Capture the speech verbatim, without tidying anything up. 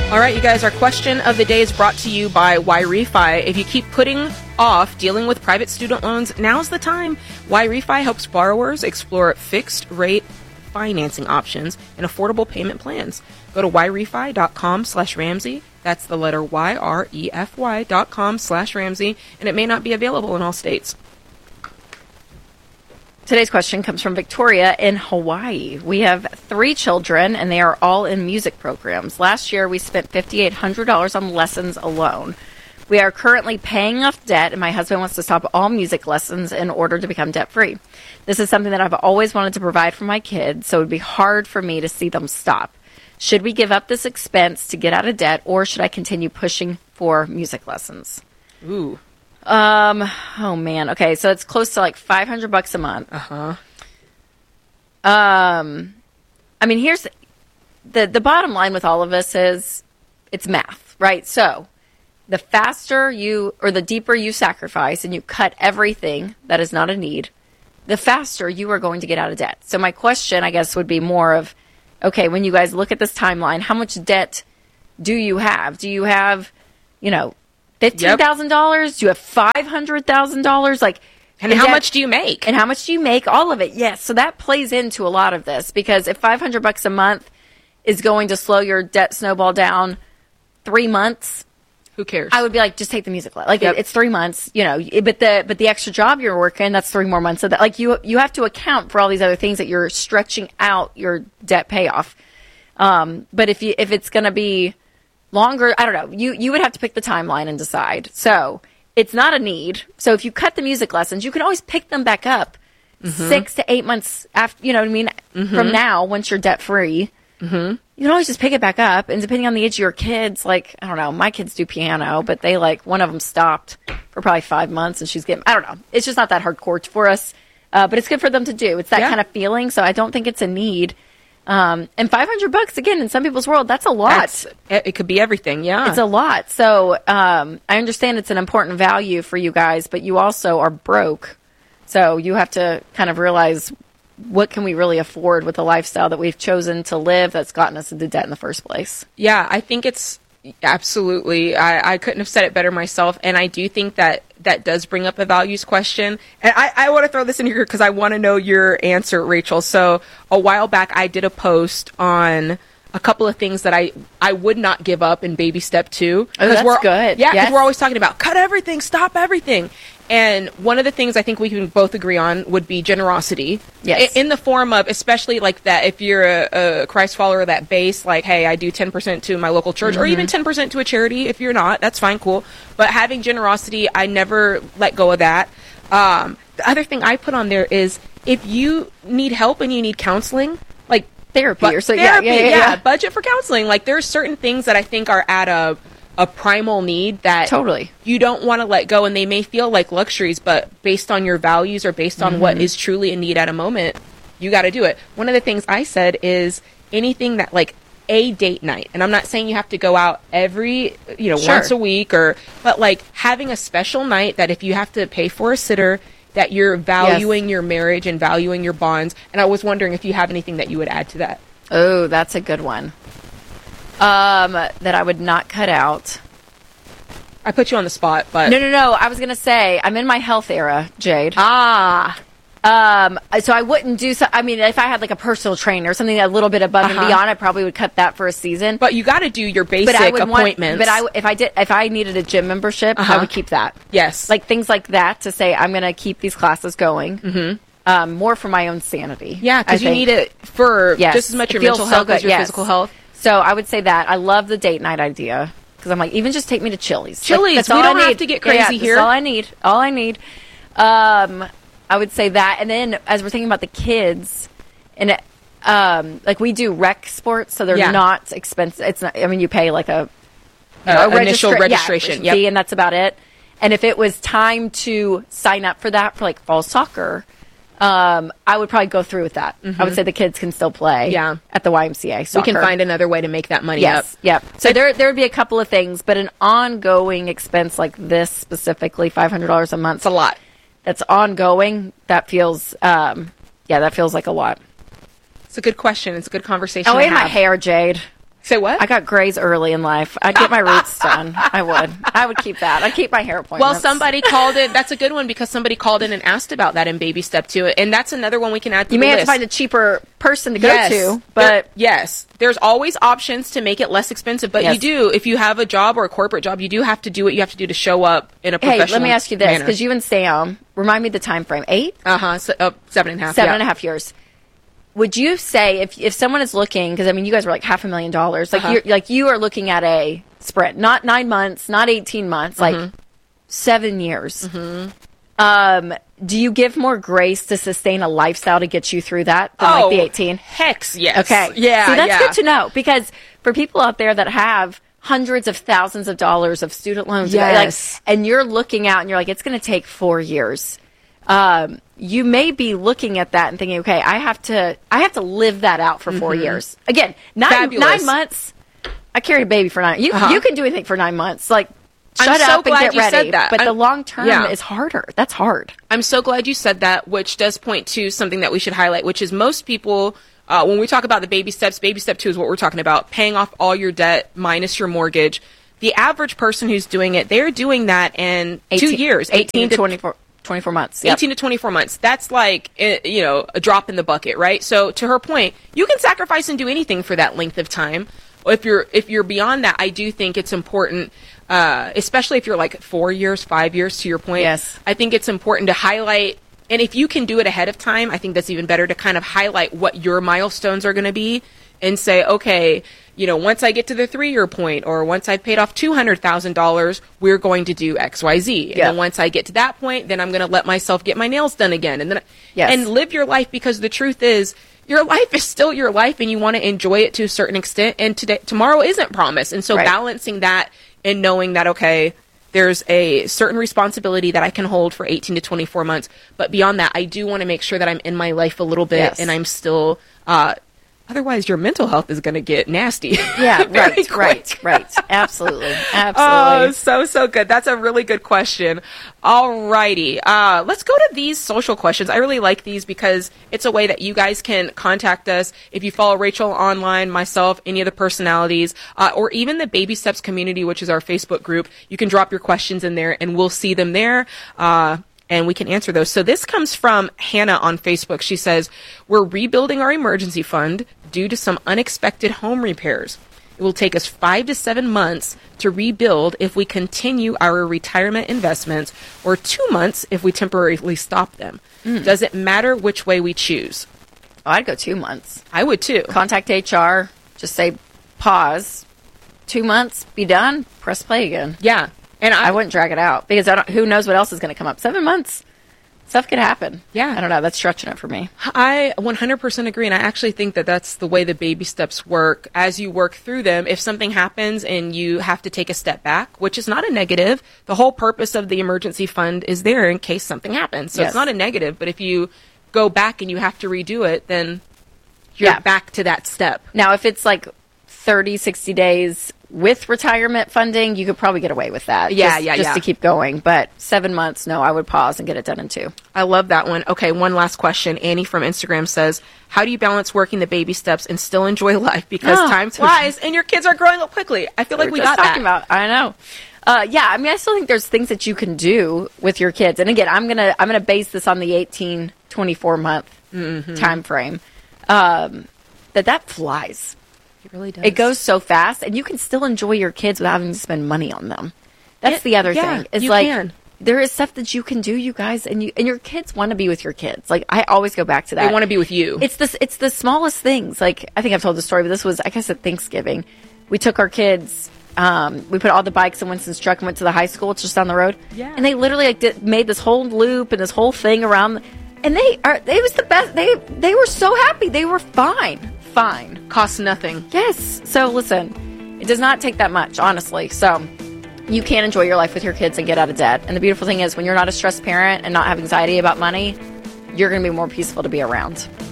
All right, you guys, our question of the day is brought to you by YRefi. If you keep putting off dealing with private student loans, now's the time. YRefi helps borrowers explore fixed rate financing options and affordable payment plans. Go to yrefy.com slash Ramsey. That's the letter Y R E F Y dot com slash Ramsey, and it may not be available in all states. Today's question comes from Victoria in Hawaii. We have three children, and they are all in music programs. Last year, we spent five thousand eight hundred dollars on lessons alone. We are currently paying off debt, and my husband wants to stop all music lessons in order to become debt-free. This is something that I've always wanted to provide for my kids, so it would be hard for me to see them stop. Should we give up this expense to get out of debt, or should I continue pushing for music lessons? Ooh. Um, oh man. Okay. So it's close to like five hundred bucks a month. Uh-huh. Um, I mean, here's the, the bottom line with all of this is it's math, right? So the faster you, or the deeper you sacrifice and you cut everything that is not a need, the faster you are going to get out of debt. So my question, I guess, would be more of, okay, when you guys look at this timeline, how much debt do you have? Do you have, you know, fifteen thousand dollars? Yep. Do you have five hundred thousand dollars? Like, and how that, much do you make? And how much do you make? All of it. Yes. So that plays into a lot of this, because if five hundred bucks a month is going to slow your debt snowball down three months, who cares? I would be like, just take the music class. Like, yep. it, it's three months, you know, but the, but the extra job you're working, that's three more months of that. Like, you, you have to account for all these other things that you're stretching out your debt payoff. Um, but if you, if it's going to be longer, I don't know. You you would have to pick the timeline and decide. So it's not a need. So if you cut the music lessons, you can always pick them back up mm-hmm. six to eight months after. You know what I mean? Mm-hmm. From now, once you're debt free, mm-hmm. you can always just pick it back up. And depending on the age of your kids, like I don't know, my kids do piano, but they like one of them stopped for probably five months, and she's getting. I don't know. It's just not that hardcore for us, uh, but it's good for them to do. It's that yeah. kind of feeling. So I don't think it's a need. Um, and five hundred bucks, again, in some people's world, that's a lot. That's, it could be everything, yeah. It's a lot. So um, I understand it's an important value for you guys, but you also are broke. So you have to kind of realize, what can we really afford with the lifestyle that we've chosen to live that's gotten us into debt in the first place? Yeah, I think it's absolutely. I, I couldn't have said it better myself. And I do think that that does bring up a values question. And I, I want to throw this in here because I want to know your answer, Rachel. So a while back, I did a post on a couple of things that I, I would not give up in baby step two. Oh, that's we're, good. Yeah, because yes. we're always talking about cut everything, stop everything. And one of the things I think we can both agree on would be generosity. Yes. In the form of, especially like that, if you're a, a Christ follower, that base, like, hey, I do ten percent to my local church, mm-hmm. or even ten percent to a charity. If you're not, that's fine, cool. But having generosity, I never let go of that. Um, the other thing I put on there is, if you need help and you need counseling, like therapy bu- or so, therapy, yeah, yeah, yeah, yeah, yeah. budget for counseling. Like, there's certain things that I think are at a a primal need that totally you don't want to let go, and they may feel like luxuries, but based on your values or based on mm-hmm. what is truly a need at a moment, you got to do it. One of the things I said is anything that, like, a date night, and I'm not saying you have to go out every, you know, sure. once a week, or, but like having a special night that if you have to pay for a sitter, that you're valuing yes. your marriage and valuing your bonds. And I was wondering if you have anything that you would add to that. Oh, that's a good one. Um, that I would not cut out. I put you on the spot, but no, no, no. I was gonna say I'm in my health era, Jade. Ah, um, so I wouldn't do so. I mean, if I had like a personal trainer or something a little bit above uh-huh. and beyond, I probably would cut that for a season. But you got to do your basic but I would appointments. Want, but I, if I did, if I needed a gym membership, uh-huh. I would keep that. Yes, like things like that to say I'm gonna keep these classes going. Mm-hmm. Um, more for my own sanity. Yeah, because you need it for yes. just as much it your mental so health good. as your yes. physical health. So I would say that. I love the date night idea. Because I'm like, even just take me to Chili's. Chili's. Like, we don't have to get crazy yeah, yeah, here. That's all I need. All I need. Um, I would say that. And then as we're thinking about the kids, and it, um, like we do rec sports, so they're yeah. not expensive. It's not. I mean, you pay like a, you know, uh, a initial registra- registration yeah, fee, yep. and that's about it. And if it was time to sign up for that for like fall soccer, Um, I would probably go through with that. Mm-hmm. I would say the kids can still play yeah. at the Y M C A soccer. We can find another way to make that money yes, up. Yep. So there there would be a couple of things, but an ongoing expense like this specifically, five hundred dollars a month. It's a lot. That's ongoing. That feels, um, yeah, that feels like a lot. It's a good question. It's a good conversation Oh, to and have. my hair, Jade. Say what? I got grays early in life. I'd get my roots done. I would. I would keep that. I'd keep my hair appointments. Well, somebody called in. That's a good one because somebody called in and asked about that in Baby Step two. And that's another one we can add to you the may list. have to find a cheaper person to yes. go to. But there, yes, there's always options to make it less expensive. But yes. you do, if you have a job or a corporate job, you do have to do what you have to do to show up in a professional hey, let me ask you this, because manner. you and Sam, remind me the time frame. Eight? Uh-huh. So, uh, seven and a half. Seven yeah. and a half years. Would you say if if someone is looking, because I mean you guys were like half a million dollars, like uh-huh. you're like you are looking at a sprint, not nine months, not eighteen months, like mm-hmm. seven years. Mm-hmm. Um, do you give more grace to sustain a lifestyle to get you through that than oh, like the eighteen? Hex, yes. Okay, yeah, See, that's yeah. good to know, because for people out there that have hundreds of thousands of dollars of student loans, yes. like, and you're looking out and you're like, it's going to take four years. Um, you may be looking at that and thinking, okay, I have to, I have to live that out for four mm-hmm. years. Again, nine, Fabulous. nine months. I carried a baby for nine. You, uh-huh. you can do anything for nine months. Like, shut I'm so up and glad get you ready. said that. But I'm, the long term yeah. is harder. That's hard. I'm so glad you said that, which does point to something that we should highlight, which is most people, uh, when we talk about the baby steps, baby step two is what we're talking about, paying off all your debt minus your mortgage. The average person who's doing it, they're doing that in eighteen, two years. eighteen to twenty-four. twenty-four months. Yep. eighteen to twenty-four months. That's like, you know, a drop in the bucket, right? So to her point, you can sacrifice and do anything for that length of time. If you're if you're beyond that, I do think it's important, uh, especially if you're like four years, five years, to your point. Yes. I think it's important to highlight, and if you can do it ahead of time, I think that's even better, to kind of highlight what your milestones are going to be and say, okay, you know, once I get to the three-year point, or once I've paid off two hundred thousand dollars, we're going to do X, Y, Z. And yeah. then once I get to that point, then I'm going to let myself get my nails done again. And then, yes. and live your life, because the truth is, your life is still your life, and you want to enjoy it to a certain extent. And today, tomorrow isn't promised. And so right. balancing that and knowing that, okay, there's a certain responsibility that I can hold for eighteen to twenty-four months. But beyond that, I do want to make sure that I'm in my life a little bit, yes. and I'm still, uh, otherwise, your mental health is going to get nasty. Yeah, right, quick. right, right. Absolutely, absolutely. Oh, so, so good. That's a really good question. All righty. Uh, let's go to these social questions. I really like these because it's a way that you guys can contact us. If you follow Rachel online, myself, any of the personalities, uh, or even the Baby Steps community, which is our Facebook group, you can drop your questions in there and we'll see them there. Uh, and we can answer those. So this comes from Hannah on Facebook. She says, we're rebuilding our emergency fund due to some unexpected home repairs. It will take us five to seven months to rebuild if we continue our retirement investments, or two months if we temporarily stop them. Mm. Does it matter which way we choose? Oh, I'd go two months. I would too. Contact H R. Just say pause. Two months. Be done. Press play again. Yeah. And I, I wouldn't drag it out, because I don't, who knows what else is going to come up. Seven months. Stuff could happen. Yeah. I don't know. That's stretching it for me. I one hundred percent agree. And I actually think that that's the way the baby steps work. As you work through them, if something happens and you have to take a step back, which is not a negative, the whole purpose of the emergency fund is there in case something happens. So yes. it's not a negative. But if you go back and you have to redo it, then you're yeah. back to that step. Now, if it's like thirty, sixty days with retirement funding, you could probably get away with that. Yeah, just, yeah, just yeah. to keep going. But seven months, no, I would pause and get it done in two. I love that one. Okay, one last question. Annie from Instagram says, how do you balance working the baby steps and still enjoy life? Because Oh, time flies and your kids are growing up quickly. I feel like we just got that. talking about. I know. Uh, yeah, I mean, I still think there's things that you can do with your kids. And again, I'm gonna I'm gonna base this on the eighteen, twenty-four month mm-hmm. time frame. Um, that that flies. It really does. It goes so fast, and you can still enjoy your kids without having to spend money on them. That's It- the other yeah, thing. It's you like can. there is stuff that you can do, you guys, and you and your kids want to be with your kids. Like, I always go back to that. They want to be with you. It's this. It's the smallest things. Like, I think I've told the story, but this was, I guess, at Thanksgiving. We took our kids. Um, we put all the bikes in Winston's truck and went to the high school. It's just down the road. Yeah. And they literally like did, made this whole loop and this whole thing around. And they are. It was the best. They they were so happy. They were fine. Fine. Costs nothing. Yes. So listen, it does not take that much, honestly. So you can enjoy your life with your kids and get out of debt. And the beautiful thing is, when you're not a stressed parent and not have anxiety about money, you're going to be more peaceful to be around.